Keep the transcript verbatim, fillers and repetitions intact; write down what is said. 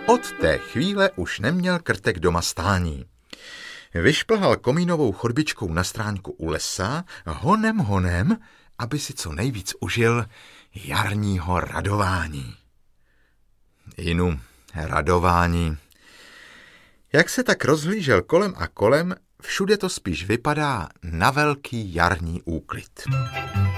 Od té chvíle už neměl Krtek doma stání. Vyšplhal komínovou chodbičkou na stráňku u lesa, honem honem, aby si co nejvíc užil jarního radování. Inu, radování. Jak se tak rozhlížel kolem a kolem, všude to spíš vypadá na velký jarní úklid.